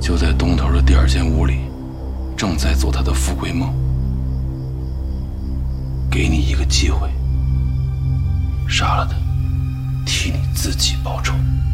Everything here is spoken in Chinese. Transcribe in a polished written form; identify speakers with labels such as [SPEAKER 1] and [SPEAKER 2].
[SPEAKER 1] 就在东头的第2间屋里，正在做他的富贵梦。给你一个机会，杀了他，替你自己报仇。